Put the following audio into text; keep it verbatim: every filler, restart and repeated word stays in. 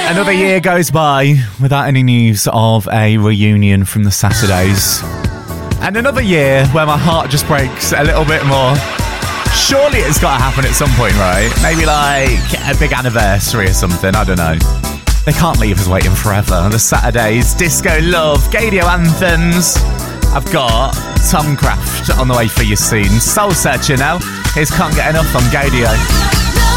Another year goes by without any news of a reunion from the Saturdays. And another year where my heart just breaks a little bit more. Surely it's got to happen at some point, right? Maybe like a big anniversary or something, I don't know. They can't leave us waiting forever. The Saturdays, disco love, Gadio anthems. I've got Tom Craft on the way for you soon. Soul Searcher now. Here's Can't Get Enough on Gadio.